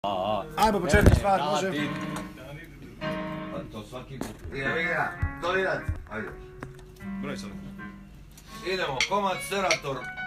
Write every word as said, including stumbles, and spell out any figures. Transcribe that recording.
Ajmo po četiri stvari, može. Pa to svaki put. Idemo igra, dolinac. Ajde. Broj sad. Idemo, komad Serator.